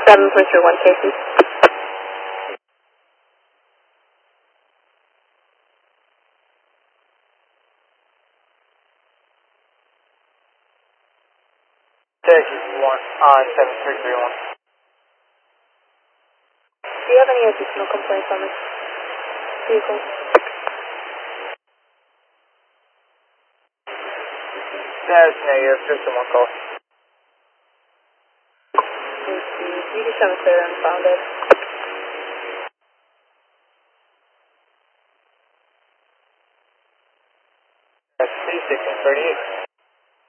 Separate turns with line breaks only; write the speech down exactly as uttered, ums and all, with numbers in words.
seven three three one Casey.
Taxi one on seven three three one.
Do you have any additional complaints on this vehicle?
That's negative, just a one call.
Let's see. You just have a clear and found it.
That's C sixteen thirty-eight.